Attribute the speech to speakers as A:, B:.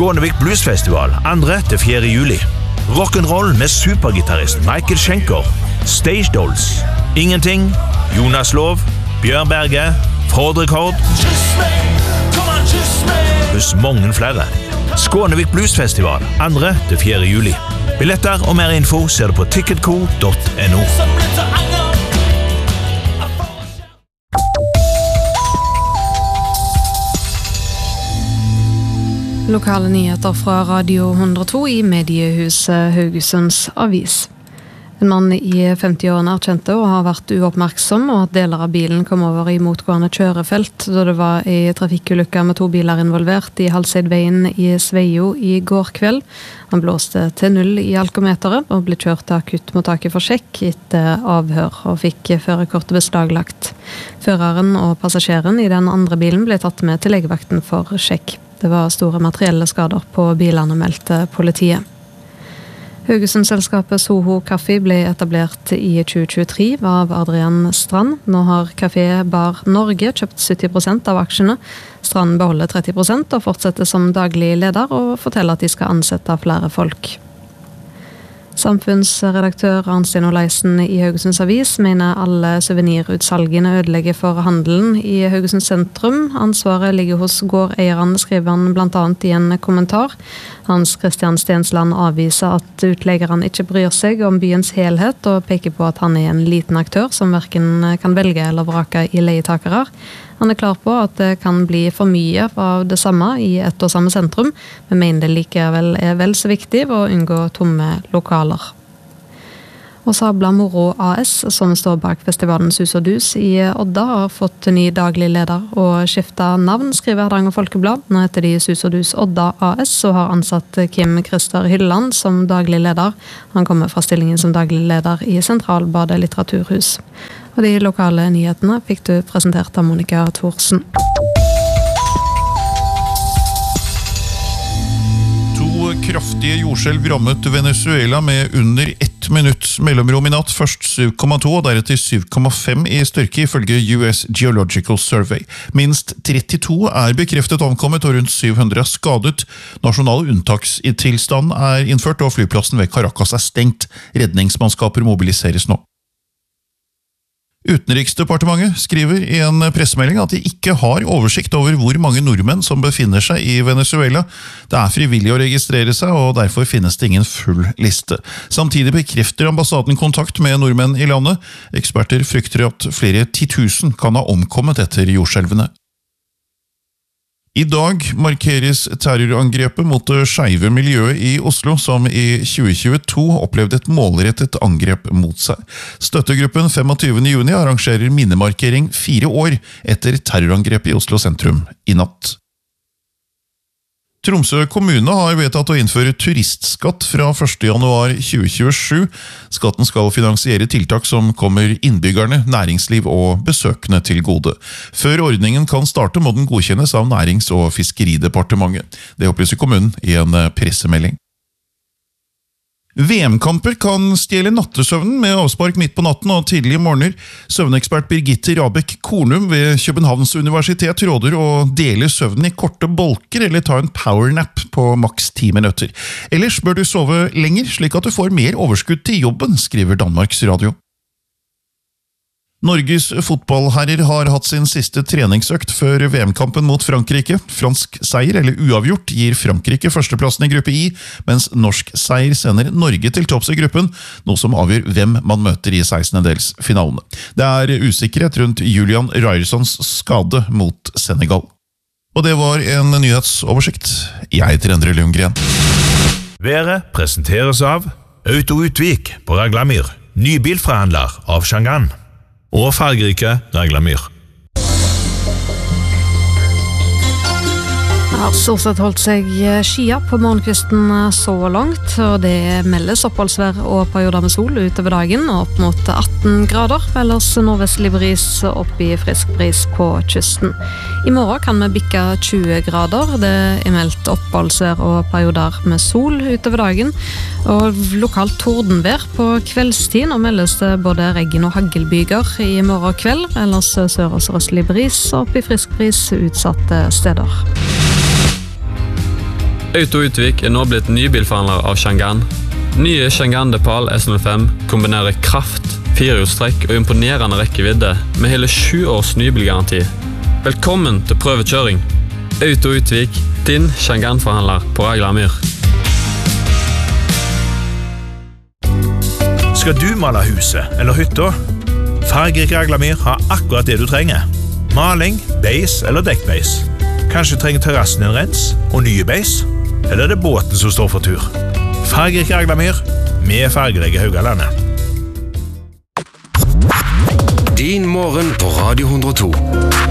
A: Skånevik Bluesfestival 2.–4. juli. Rock'n'roll med supergitarrist Michael Schenker, Stage Dolls, Ingenting, Jonas Lov, Bjørn Berge, Fordrekord, pluss mange flere. Skånevik Bluesfestival 2.–4. juli. Billetter og mer info ser du på ticketco.no.
B: Lokale nyheter fra Radio 102 i mediehuset Haugesunds Avis. En mann i 50-årene erkjente og har vært uoppmerksom, og at deler av bilen kom over i motgående kjørefelt da det var i trafikkulykke med 2 biler involvert i Halseidveien i Sveio i går kveld. Han blåste til 0 i alkometeret og ble kjørt til akuttmottaket for sjekk etter avhør og fikk førerkortet beslaglagt. Føreren og passasjeren i den andre bilen ble tatt med til legevakten for sjekk. Det var store materielle skader på bilene, meldte politiet. Haugesundselskapet Soho Kaffe ble etablert i 2023 av Adrian Strand. Nå har Café Bar Norge kjøpt 70% av aksjene. Strand beholder 30% og fortsetter som daglig leder og forteller at de skal ansette flere folk. Samfunnsredaktør Arnstein Oleisen i Haugesunds Avis mener alle souvenirutsalgene ødelegger for handelen i Haugesund sentrum. Ansvaret ligger hos gårdeierne, skriver han blant annet i en kommentar. Hans Christian Stensland avviser at utleggerne ikke bryr seg om byens helhet, og peker på at han er en liten aktør som hverken kan velge eller vrake i leietakere. Han er klar på at det kan bli for mye av det samme i ett og samme sentrum, men mener det likevel er vel så viktig å unngå tomme lokaler. Og Sabla Moro AS, som står bak festivalen Sus og Dus i Odda, har fått ny daglig leder og skiftet navn, skriver Hardanger Folkeblad. Nå heter de Sus og Dus Odda AS og har ansatt Kim Christer Hylland som daglig leder. Han kommer fra stillingen som daglig leder i Sentralbadet litteraturhus. Og de lokale nyhetene fikk du presentert av Monica Thorsen.
C: Kraftige jordskjelv rammet Venezuela med under 1 minutts mellomrom i natt. Først 7,2 og deretter 7,5 i styrke ifølge US Geological Survey. Minst 32 er bekreftet omkommet og rundt 700 er skadet. Nasjonal unntakstilstand er innført og flyplassen ved Caracas er stengt. Redningsmannskaper mobiliseres nå. Utenriksdepartementet skriver i en pressemelding at de ikke har oversikt over hvor mange nordmenn som befinner seg i Venezuela. Det er frivillig å registrere seg, og derfor finnes det ingen full liste. Samtidig bekrefter ambassaden kontakt med nordmenn i landet. Eksperter frykter at flere 10 000 kan ha omkommet etter jordskjelvene. I dag markeres terrorangrepet mot det skeive miljøet i Oslo, som i 2022 opplevde et målrettet angrep mot seg. Støttegruppen 25. juni arrangerer minnemarkering 4 år etter terrorangrepet i Oslo sentrum i natt. Tromsø kommune har vedtatt å innføre turistskatt fra 1. januar 2027. Skatten skal finansiere tiltak som kommer innbyggerne, næringsliv og besøkende til gode. Før ordningen kan starte må den godkjennes av Nærings- og Fiskeridepartementet. Det opplyser kommunen i en pressemelding. VM-kamper kan stjele nattesøvnen med avspark midt på natten og tidlige morgener. Søvnekspert Birgitte Rabek Kornum ved Københavns Universitet råder å dele søvnen i korte bolker eller ta en powernap på maks 10 minutter. Ellers bør du sove lenger, slik at du får mer overskudd til jobben, skriver Danmarks Radio. Norges fotballherrer har hatt sin siste treningsøkt før VM-kampen mot Frankrike. Fransk seier eller uavgjort gir Frankrike førsteplassen i gruppe I, mens norsk seier sender Norge til topps i gruppen, noe som avgjør hvem man møter i 16-delsfinalene. Det er usikkerhet rundt Julian Ryersons skade mot Senegal. Og det var en nyhetsoversikt. Jeg heter Endre Lundgren.
A: Været presenteres av Auto Utvik på Raglamyr, ny bilforhandler av Shangan. Og fargerike Raglamyr.
B: Det har stort sett holdt seg skia på morgenkvisten så langt, og det meldes oppholdsvær og perioder med sol utover dagen, opp mot 18 grader, ellers nordvestlig bris opp i frisk bris på kysten. I morgen kan vi bikke 20 grader, det er meldt oppholdsvær og perioder med sol utover dagen, og lokalt tordenvær på kveldstid, og meldes det både regn- og hagelbyger i morgen kveld, ellers sør- og sørøstlig bris opp i frisk bris utsatte steder.
D: Auto Utvik nå blitt nybilforhandler av Changan. Nye Changan Depal S05 kombinerer kraft, firehjulstrekk og imponerende rekkevidde med hele 7 års nybilgaranti. Velkommen til prøvekjøring. Auto Utvik, din Changan-forhandler på Aglamyr.
A: Skal du male huset eller hytta? Fargerik Aglamyr har akkurat det du trenger. Maling, beis eller dekkbeis. Kanskje trenger terrassen en rens og nye beis? Eller er det båten som står for tur? Fargerik Aglamyr, med fargelegge Haugalandet.
E: Din morgen på Radio 102.